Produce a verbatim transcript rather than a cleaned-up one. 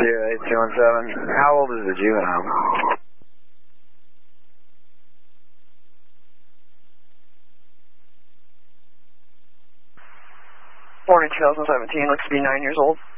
zero eight two one seven. How old is the juvenile? Born in two thousand seventeen, looks to be nine years old.